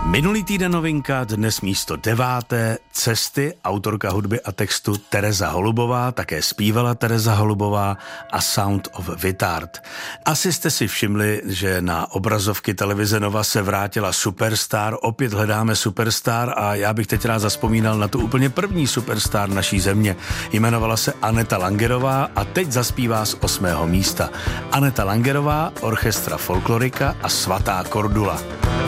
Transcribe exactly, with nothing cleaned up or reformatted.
Minulý týden novinka, dnes místo deváté, Cesty, autorka hudby a textu Tereza Holubová, také zpívala Tereza Holubová a Sound of Witard. Asi jste si všimli, že na obrazovky televize Nova se vrátila Superstar, opět hledáme Superstar a já bych teď rád zazpomínal na tu úplně první Superstar naší země. Jmenovala se Aneta Langerová a teď zaspívá z osmého místa. Aneta Langerová, orchestra Folklorika a Svatá Kordula.